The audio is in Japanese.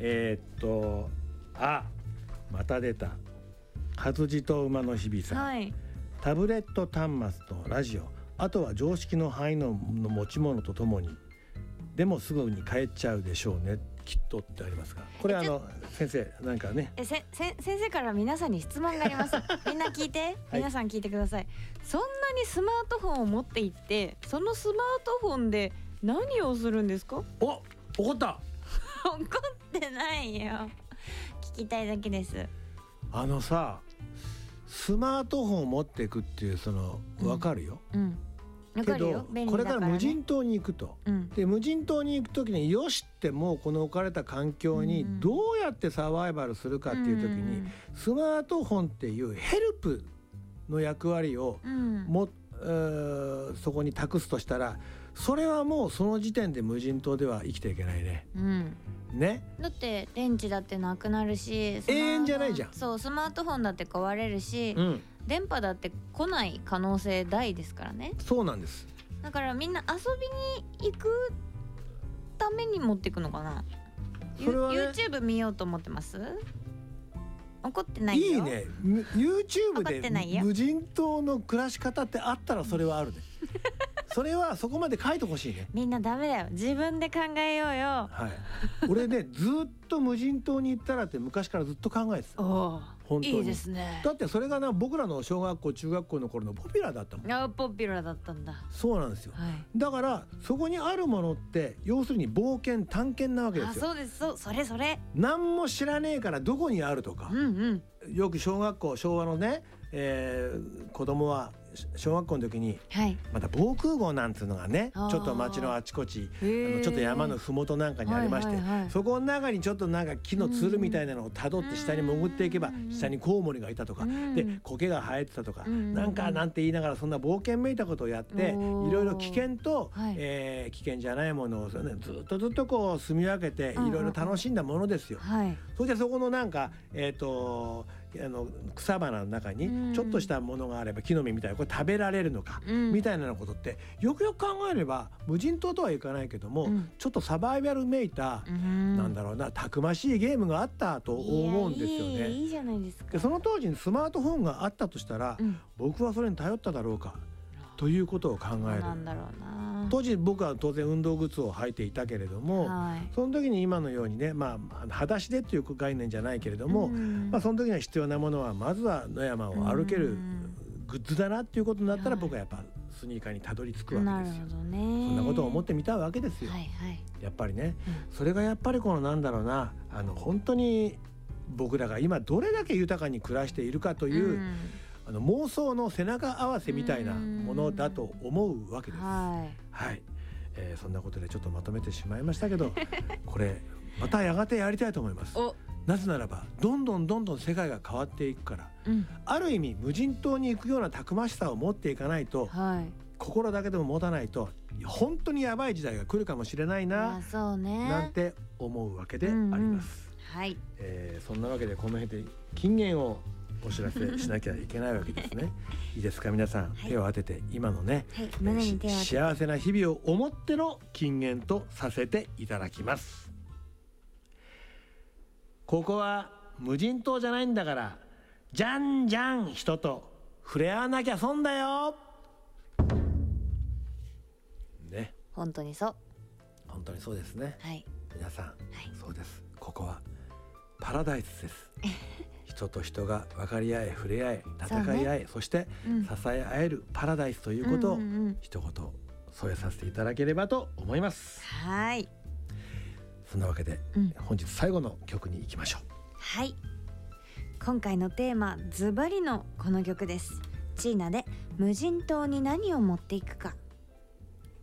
また出た活字と馬の日々さん、 はい、 タブレット端末とラジオ、あとは常識の範囲の持ち物とともに、でもすぐに帰っちゃうでしょうねきっとってありますが、これ先生なんかね、 先生から皆さんに質問がありますみんな聞いて、皆さん聞いてください、そんなにスマートフォンを持っていってそのスマートフォンで何をするんですか？ 怒った怒ってないよ、聞きたいだけです。 さ、スマートフォンを持っていくっていう分かるよ、 分かるよ、便利だからね。 これから無人島に行くと、で無人島に行く時によしってもうこの置かれた環境にどうやってサバイバルするかっていう時に、スマートフォンっていうヘルプの役割をそこに託すとしたら、それはもうその時点で無人島では生きていけないね。ね、 だって電池だってなくなるし、 永遠じゃないじゃん。 そう、スマートフォンだって壊れるし、電波だって来ない可能性大ですからね。 そうなんです。 だからみんな遊びに行くために持っていくのかな。 それはね、 YouTube 見ようと思ってます？怒ってないよ。 いいね、 YouTube で無人島の暮らし方ってあったらそれはあるねそれはそこまで書いてほしいね。 みんなダメだよ、自分で考えようよ。 俺ねずっと無人島に行ったらって昔からずっと考えてた。本当にいいですね。 だってそれが僕らの小学校中学校の頃のポピュラーだったもん。 ポピュラーだったんだ。 そうなんですよ、だからそこにあるものって要するに冒険探検なわけですよ。 そうです、それ何も知らねえからどこにあるとか、よく昭和のね、子供は小学校の時に、また防空壕なんていうのがね、ちょっと町のあちこちちょっと山のふもとなんかにありまして、そこの中にちょっと木のつるみたいなのをたどって下に潜っていけば、下にコウモリがいたとか、で苔が生えてたとか、なんて言いながらそんな冒険めいたことをやって、いろいろ危険と、危険じゃないものを、ずっとこう住み分けていろいろ楽しんだものですよ。それでそこの草花の中にちょっとしたものがあれば、木の実みたいなこれ食べられるのか、みたいなことってよくよく考えれば無人島とはいかないけども、ちょっとサバイバルめいた、なんだろうな、たくましいゲームがあったと思うんですよね。 いいじゃないですか。 でその当時にスマートフォンがあったとしたら、僕はそれに頼っただろうかということを考える。 なんだろうな。 当時僕は当然運動靴を履いていたけれども、その時に今のようにね、裸足でっていう概念じゃないけれども、その時には必要なものはまずは野山を歩けるグッズだなっていうことになったら、僕はやっぱスニーカーにたどり着くわけですよ。そんなことを思ってみたわけですよ。やっぱりね、それがやっぱりこのなんだろうな、本当に僕らが今どれだけ豊かに暮らしているかという、妄想の背中合わせみたいなものだと思うわけです。そんなことでちょっとまとめてしまいましたけどこれまたやがてやりたいと思います。なぜならばどんどん世界が変わっていくから、ある意味無人島に行くようなたくましさを持っていかないと、心だけでも持たないと本当にやばい時代が来るかもしれないな、なんて思うわけであります。そんなわけでこの辺で金言をお知らせしなきゃいけないわけですね。いいですか皆さん、手を当てて今のね、幸せな日々を思っての金言とさせていただきます。ここは無人島じゃないんだから、じゃんじゃん人と触れ合わなきゃ損だよね。 本当にそうですね。皆さん、そうです。ここはパラダイスです人と人が分かり合え、触れ合え、戦い合え、そして支え合えるパラダイスということを一言添えさせていただければと思います。そんなわけで、本日最後の曲に行きましょう。 今回のテーマズバリのこの曲です。チーナで無人島に何を持っていくか。